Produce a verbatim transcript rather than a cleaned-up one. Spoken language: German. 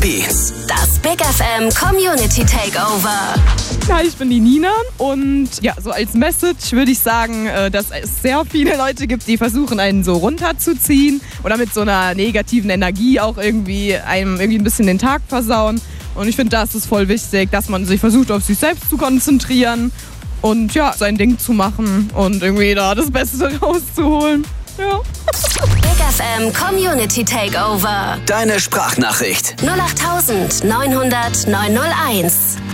Beats. Das Big F M Community Takeover. Hi, ich bin die Nina und ja, so als Message würde ich sagen, dass es sehr viele Leute gibt, die versuchen, einen so runterzuziehen oder mit so einer negativen Energie auch irgendwie einem irgendwie ein bisschen den Tag versauen. Und ich finde, da ist es voll wichtig, dass man sich versucht, auf sich selbst zu konzentrieren und ja, sein Ding zu machen und irgendwie da das Beste rauszuholen. Ja. Big F M Community Takeover. Deine Sprachnachricht. null acht neunhundert neunhunderteins.